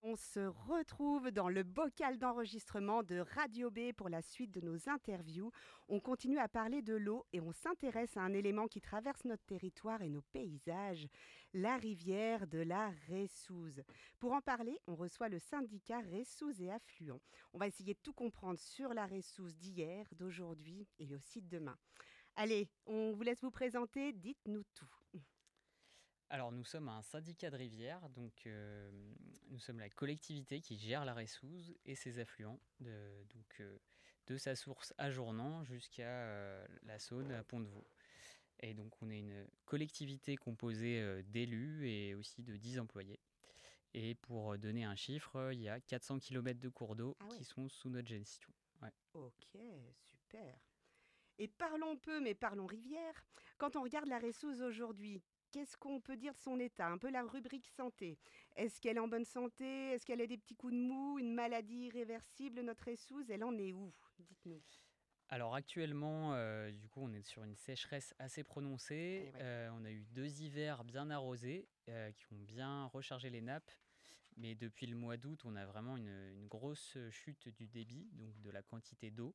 On se retrouve dans le bocal d'enregistrement de Radio B pour la suite de nos interviews. On continue à parler de l'eau et on s'intéresse à un élément qui traverse notre territoire et nos paysages, la rivière de la Reyssouze. Pour en parler, on reçoit le syndicat Reyssouze et Affluents. On va essayer de tout comprendre sur la Reyssouze d'hier, d'aujourd'hui et aussi de demain. Allez, on vous laisse vous présenter, dites-nous tout. Alors nous sommes un syndicat de rivière, donc nous sommes la collectivité qui gère la Reyssouze et ses affluents, de sa source à Journan jusqu'à la Saône à Pont-de-Vaux. Et donc on est une collectivité composée d'élus et aussi de 10 employés. Et pour donner un chiffre, il y a 400 km de cours d'eau qui sont sous notre gestion. Ouais. Ok, super. Et parlons peu, mais parlons rivière. Quand on regarde la Reyssouze aujourd'hui, qu'est-ce qu'on peut dire de son état? Un peu la rubrique santé. Est-ce qu'elle est en bonne santé? Est-ce qu'elle a des petits coups de mou? Une maladie irréversible, notre Reyssouze? Elle en est où? Dites-nous. Alors actuellement, du coup, on est sur une sécheresse assez prononcée. Eh ouais. On a eu 2 hivers bien arrosés qui ont bien rechargé les nappes. Mais depuis le mois d'août, on a vraiment une grosse chute du débit, donc de la quantité d'eau.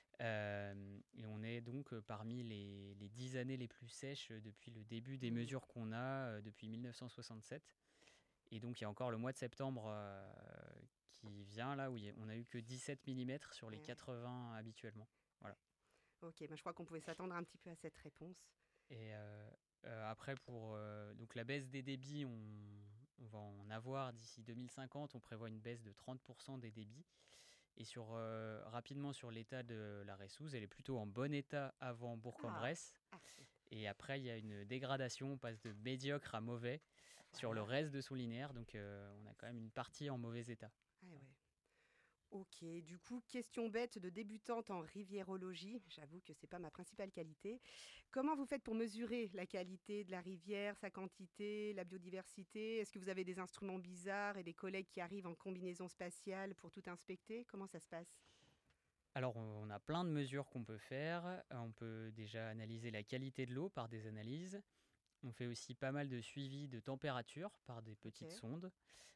Et on est donc parmi les 10 années les plus sèches depuis le début des mesures qu'on a depuis 1967. Et donc il y a encore le mois de septembre qui vient là où on a eu que 17 mm sur les 80 habituellement. Voilà. Ok, je crois qu'on pouvait s'attendre un petit peu à cette réponse. Et après, pour donc la baisse des débits, on va en avoir d'ici 2050. On prévoit une baisse de 30% des débits. Et rapidement sur l'état de la Reyssouze, elle est plutôt en bon état avant Bourg-en-Bresse. Et après, il y a une dégradation, on passe de médiocre à mauvais sur le reste de son linéaire. Donc on a quand même une partie en mauvais état. Ah ouais. Ok, du coup, question bête de débutante en riviérologie. J'avoue que c'est pas ma principale qualité. Comment vous faites pour mesurer la qualité de la rivière, sa quantité, la biodiversité? Est-ce que vous avez des instruments bizarres et des collègues qui arrivent en combinaison spatiale pour tout inspecter? Comment ça se passe? Alors, on a plein de mesures qu'on peut faire. On peut déjà analyser la qualité de l'eau par des analyses. On fait aussi pas mal de suivi de température par des petites sondes.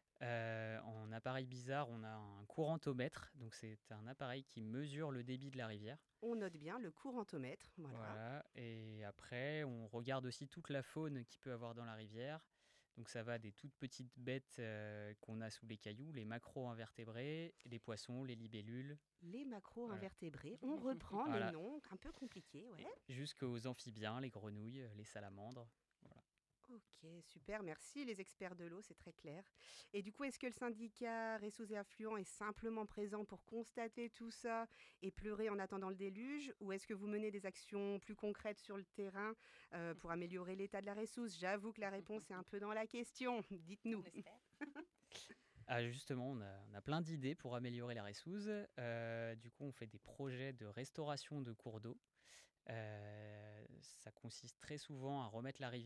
En appareil bizarre, on a un courantomètre. Donc, c'est un appareil qui mesure le débit de la rivière. On note bien le courantomètre. Voilà. Et après, on regarde aussi toute la faune qu'il peut avoir dans la rivière. Donc ça va des toutes petites bêtes qu'on a sous les cailloux, les macro-invertébrés, les poissons, les libellules. Les macro-invertébrés. On reprend les noms un peu compliqués, ouais. Jusqu'aux amphibiens, les grenouilles, les salamandres. Voilà. Ok, super, merci les experts de l'eau, c'est très clair. Et du coup, est-ce que le syndicat Reyssouze et Affluents est simplement présent pour constater tout ça et pleurer en attendant le déluge? Ou est-ce que vous menez des actions plus concrètes sur le terrain pour améliorer l'état de la Reyssouze? J'avoue que la réponse est un peu dans la question, dites-nous. On espère. Justement, on a plein d'idées pour améliorer la Reyssouze. Du coup, on fait des projets de restauration de cours d'eau. Ça consiste très souvent à remettre la rivière